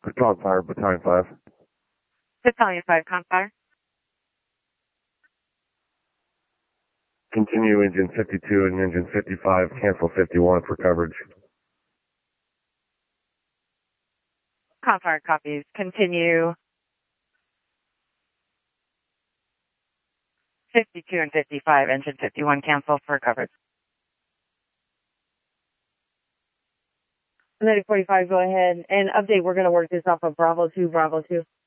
Dog Fire, Battalion 5. Battalion 5, Confire. Continue engine 52 and engine 55, cancel 51 for coverage. Confire copies. Continue 52 and 55, engine 51, cancel for coverage. Atlantic 45, go ahead. And update, we're going to work this off of Bravo 2, Bravo 2.